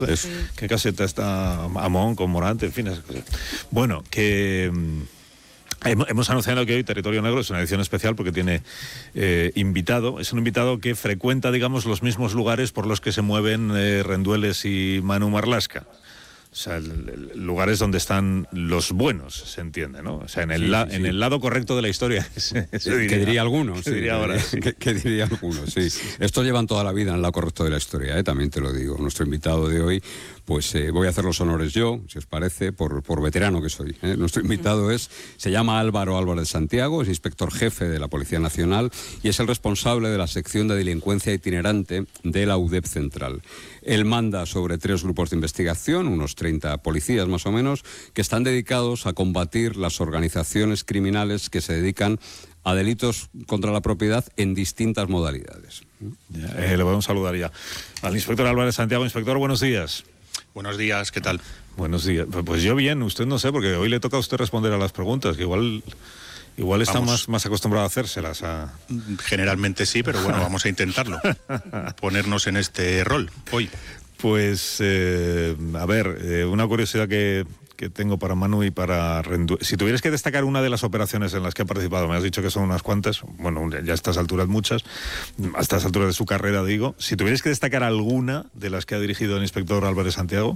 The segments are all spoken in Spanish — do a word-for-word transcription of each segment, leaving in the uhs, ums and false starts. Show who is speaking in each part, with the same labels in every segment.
Speaker 1: Es... ¿Qué caseta está Amón con Morante? En fin, esas cosas. Bueno, que... Hemos anunciado que hoy Territorio Negro es una edición especial porque tiene eh, invitado. Es un invitado que frecuenta, digamos, los mismos lugares por los que se mueven eh, Rendueles y Manu Marlaska. O sea, el, el, lugares donde están los buenos, se entiende, ¿no? O sea, en el, sí, la, sí, en sí. el lado correcto de la historia. Se, se diría,
Speaker 2: que diría alguno.
Speaker 1: Que
Speaker 2: sí,
Speaker 1: diría ahora. Sí.
Speaker 2: Que, que diría alguno, sí. sí. Estos llevan toda la vida en el lado correcto de la historia, ¿eh? También te lo digo. Nuestro invitado de hoy, pues eh, voy a hacer los honores yo, si os parece, por, por veterano que soy. ¿eh? Nuestro invitado es, se llama Álvaro Álvarez Santiago, es inspector jefe de la Policía Nacional y es el responsable de la sección de delincuencia itinerante de la U D E P Central. Él manda sobre tres grupos de investigación, unos treinta policías más o menos, que están dedicados a combatir las organizaciones criminales que se dedican a delitos contra la propiedad en distintas modalidades.
Speaker 1: Ya, eh, le podemos saludar ya al inspector Álvarez Santiago. Inspector, buenos días.
Speaker 3: Buenos días, ¿qué tal?
Speaker 1: Buenos días. Pues yo bien, usted no sé, porque hoy le toca a usted responder a las preguntas, que igual... Igual está más, más acostumbrado a hacérselas. A...
Speaker 3: Generalmente sí, pero bueno, vamos a intentarlo. Ponernos en este rol hoy.
Speaker 1: Pues, eh, a ver, eh, una curiosidad que, que tengo para Manu y para Rendueles. Si tuvieras que destacar una de las operaciones en las que ha participado, me has dicho que son unas cuantas, bueno, ya a estas alturas muchas, a estas alturas de su carrera digo, si tuvieras que destacar alguna de las que ha dirigido el inspector Álvarez Santiago,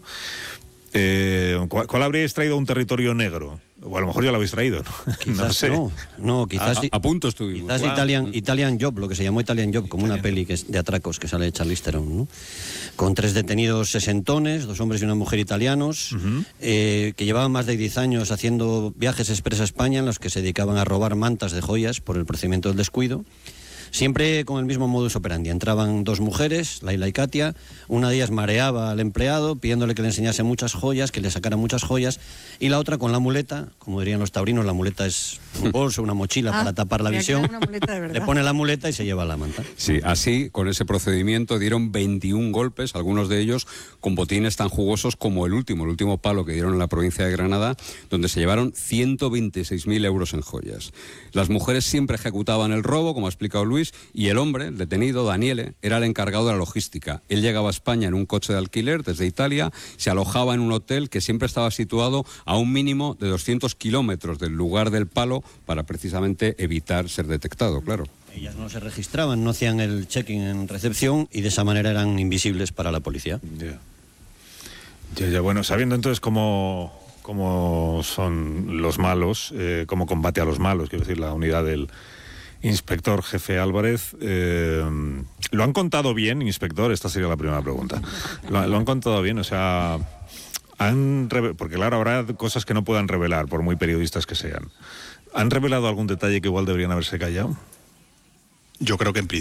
Speaker 1: Eh, ¿cuál, ¿Cuál habríais traído un territorio negro? O a lo mejor ya lo habéis traído, ¿no?
Speaker 4: Quizás
Speaker 1: no sé.
Speaker 4: No, no quizás...
Speaker 2: A, a punto estuvimos.
Speaker 4: Quizás wow. Italian, Italian Job, lo que se llamó Italian Job, como Italian. Una peli que es de atracos que sale de Charlize Theron, ¿no? Con tres detenidos sesentones, dos hombres y una mujer italianos, uh-huh. eh, que llevaban más de diez años haciendo viajes express a España en los que se dedicaban a robar mantas de joyas por el procedimiento del descuido. Siempre con el mismo modus operandi. Entraban dos mujeres, Laila y Katia. Una de ellas mareaba al empleado pidiéndole que le enseñase muchas joyas, que le sacara muchas joyas, y la otra con la muleta, como dirían los taurinos, la muleta es un bolso, una mochila ah, para tapar la visión. Le pone la muleta y se lleva la manta.
Speaker 2: Sí, así, con ese procedimiento dieron veintiún golpes, algunos de ellos con botines tan jugosos como el último, el último palo que dieron en la provincia de Granada, donde se llevaron ciento veintiséis mil euros en joyas. Las mujeres siempre ejecutaban el robo, como ha explicado Luis, y el hombre, el detenido, Daniele, era el encargado de la logística. Él llegaba a España en un coche de alquiler desde Italia, se alojaba en un hotel que siempre estaba situado a un mínimo de doscientos kilómetros del lugar del palo para precisamente evitar ser detectado, claro.
Speaker 4: Ellas no se registraban, no hacían el check-in en recepción y de esa manera eran invisibles para la policía.
Speaker 1: Ya, ya, ya. Bueno, sabiendo entonces cómo, cómo son los malos, eh, cómo combate a los malos, quiero decir, la unidad del inspector jefe Álvarez, eh, ¿lo han contado bien, inspector? Esta sería la primera pregunta. ¿Lo, lo han contado bien? O sea, han porque claro, habrá cosas que no puedan revelar, por muy periodistas que sean. ¿Han revelado algún detalle que igual deberían haberse callado?
Speaker 3: Yo creo que en